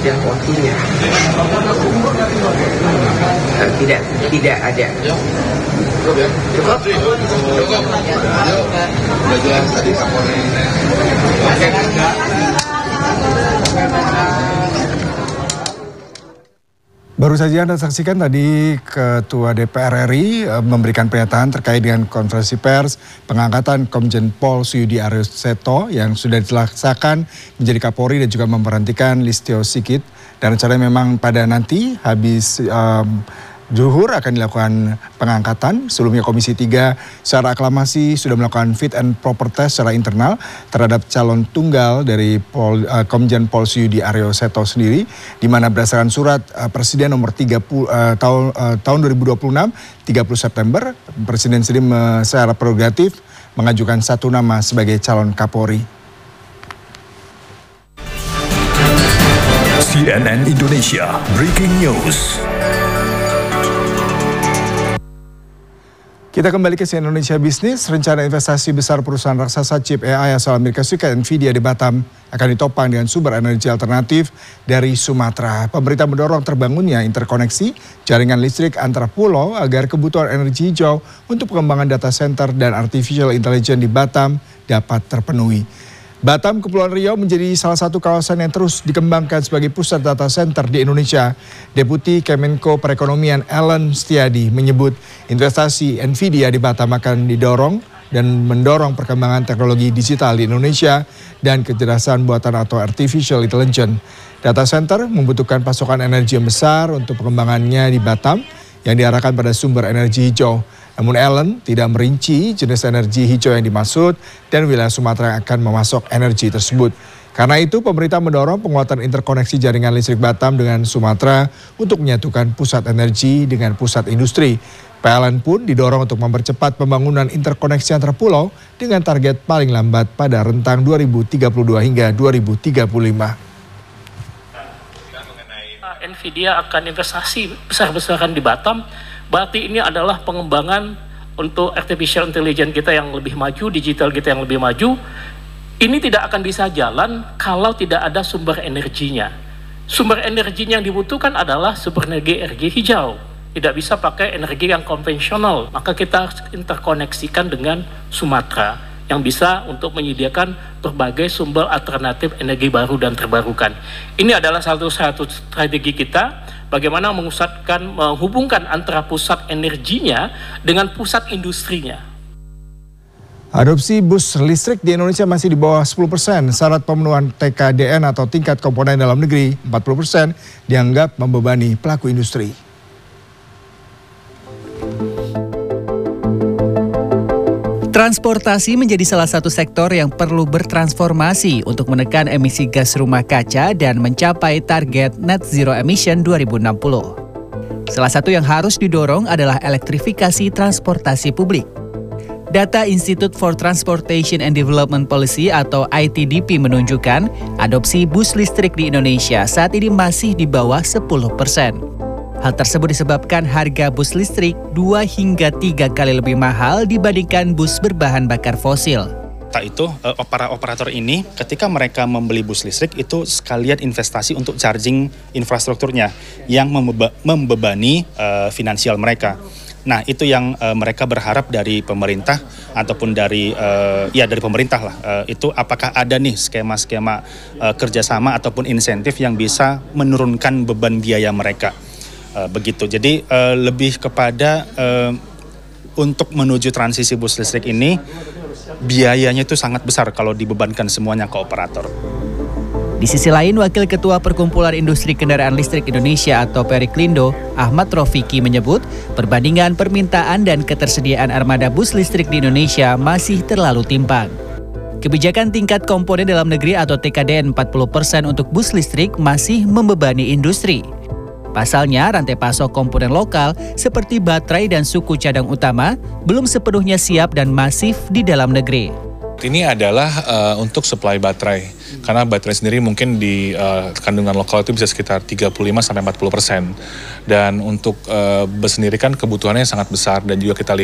sudah waktunya. Tidak ada. Cukup. Sudah jelas tadi Kapolri. Baru saja Anda saksikan tadi Ketua DPR RI memberikan pernyataan terkait dengan konferensi pers pengangkatan Komjen Pol Suyudi Arioseto yang sudah dilaksanakan menjadi Kapolri dan juga memberhentikan Listio Sigit. Dan rencananya memang pada nanti habis zuhur akan dilakukan pengangkatan. Sebelumnya Komisi 3 secara aklamasi sudah melakukan fit and proper test secara internal terhadap calon tunggal dari Komjen Pol Suyudi Arioseto sendiri, di mana berdasarkan surat Presiden nomor 30 tahun 2026 30 September, Presiden sendiri secara prerogatif mengajukan satu nama sebagai calon Kapolri. CNN Indonesia Breaking News. Kita kembali ke CNN Indonesia Bisnis. Rencana investasi besar perusahaan raksasa chip AI asal Amerika Serikat Nvidia di Batam akan ditopang dengan sumber energi alternatif dari Sumatera. Pemerintah mendorong terbangunnya interkoneksi jaringan listrik antar pulau agar kebutuhan energi hijau untuk pengembangan data center dan artificial intelligence di Batam dapat terpenuhi. Batam, Kepulauan Riau menjadi salah satu kawasan yang terus dikembangkan sebagai pusat data center di Indonesia. Deputi Kemenko Perekonomian Ellen Setiadi menyebut investasi Nvidia di Batam akan didorong dan mendorong perkembangan teknologi digital di Indonesia dan kecerdasan buatan atau artificial intelligence. Data center membutuhkan pasokan energi yang besar untuk pengembangannya di Batam yang diarahkan pada sumber energi hijau. Namun Ellen tidak merinci jenis energi hijau yang dimaksud dan wilayah Sumatera yang akan memasok energi tersebut. Karena itu pemerintah mendorong penguatan interkoneksi jaringan listrik Batam dengan Sumatera untuk menyatukan pusat energi dengan pusat industri. PLN pun didorong untuk mempercepat pembangunan interkoneksi antar pulau dengan target paling lambat pada rentang 2032 hingga 2035. Nvidia akan investasi besar-besaran di Batam, berarti ini adalah pengembangan untuk artificial intelligence kita yang lebih maju, digital kita yang lebih maju. Ini tidak akan bisa jalan kalau tidak ada sumber energinya. Sumber energinya yang dibutuhkan adalah sumber energi hijau. Tidak bisa pakai energi yang konvensional, maka kita harus interkoneksikan dengan Sumatera yang bisa untuk menyediakan berbagai sumber alternatif energi baru dan terbarukan. Ini adalah satu strategi kita bagaimana menghubungkan antara pusat energinya dengan pusat industrinya. Adopsi bus listrik di Indonesia masih di bawah 10%. Syarat pemenuhan TKDN atau tingkat komponen dalam negeri 40% dianggap membebani pelaku industri. Transportasi menjadi salah satu sektor yang perlu bertransformasi untuk menekan emisi gas rumah kaca dan mencapai target net zero emission 2060. Salah satu yang harus didorong adalah elektrifikasi transportasi publik. Data Institute for Transportation and Development Policy atau ITDP menunjukkan adopsi bus listrik di Indonesia saat ini masih di bawah 10%. Hal tersebut disebabkan harga bus listrik 2 hingga 3 kali lebih mahal dibandingkan bus berbahan bakar fosil. Itu para operator ini ketika mereka membeli bus listrik itu sekalian investasi untuk charging infrastrukturnya yang membebani finansial mereka. Nah itu yang mereka berharap dari pemerintah ataupun dari pemerintah lah. Itu apakah ada nih skema-skema kerjasama ataupun insentif yang bisa menurunkan beban biaya mereka. Begitu. Jadi lebih kepada untuk menuju transisi bus listrik ini biayanya itu sangat besar kalau dibebankan semuanya ke operator. Di sisi lain, Wakil Ketua Perkumpulan Industri Kendaraan Listrik Indonesia atau Periklindo, Ahmad Rofiki menyebut perbandingan permintaan dan ketersediaan armada bus listrik di Indonesia masih terlalu timpang. Kebijakan tingkat komponen dalam negeri atau TKDN 40% untuk bus listrik masih membebani industri. Pasalnya, rantai pasok komponen lokal seperti baterai dan suku cadang utama belum sepenuhnya siap dan masif di dalam negeri. Ini adalah untuk supply baterai, karena baterai sendiri mungkin di kandungan lokal itu bisa sekitar 35-40%. Dan untuk bus sendiri kan kebutuhannya sangat besar dan juga kita lihat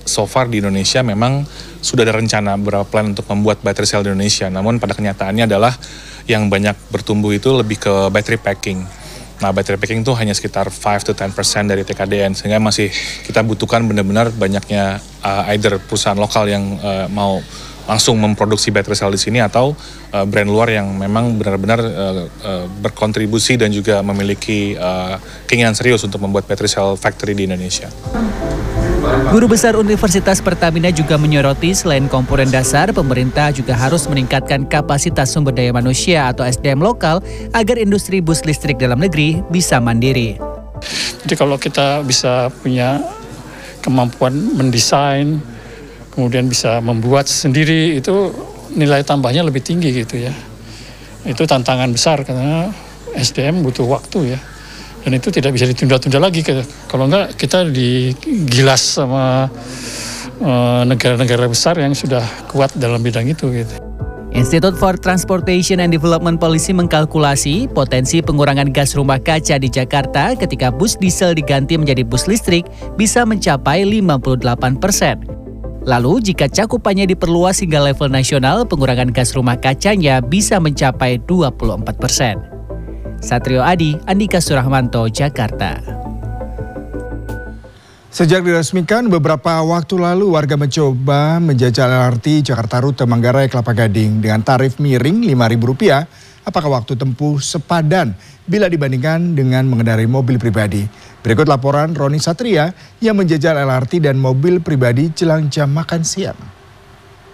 so far di Indonesia memang sudah ada rencana beberapa plan untuk membuat battery cell di Indonesia. Namun pada kenyataannya adalah yang banyak bertumbuh itu lebih ke battery packing. Nah, battery packing itu hanya sekitar 5-10% dari TKDN, sehingga masih kita butuhkan benar-benar banyaknya either perusahaan lokal yang mau langsung memproduksi battery cell di sini atau brand luar yang memang benar-benar berkontribusi dan juga memiliki keinginan serius untuk membuat battery cell factory di Indonesia. Guru Besar Universitas Pertamina juga menyoroti selain komponen dasar, pemerintah juga harus meningkatkan kapasitas sumber daya manusia atau SDM lokal agar industri bus listrik dalam negeri bisa mandiri. Jadi kalau kita bisa punya kemampuan mendesain, kemudian bisa membuat sendiri, itu nilai tambahnya lebih tinggi gitu ya. Itu tantangan besar karena SDM butuh waktu ya. Dan itu tidak bisa ditunda-tunda lagi. Kalau enggak kita digilas sama negara-negara besar yang sudah kuat dalam bidang itu gitu. Institute for Transportation and Development Policy mengkalkulasi potensi pengurangan gas rumah kaca di Jakarta ketika bus diesel diganti menjadi bus listrik bisa mencapai 58%. Lalu jika cakupannya diperluas hingga level nasional, pengurangan gas rumah kacanya bisa mencapai 24%. Satrio Adi, Andika Surahmanto, Jakarta. Sejak diresmikan beberapa waktu lalu, warga mencoba menjajal LRT Jakarta Rute Manggarai Kelapa Gading dengan tarif miring Rp5.000. Apakah waktu tempuh sepadan bila dibandingkan dengan mengendarai mobil pribadi? Berikut laporan Roni Satria yang menjajal LRT dan mobil pribadi jelang jam makan siang.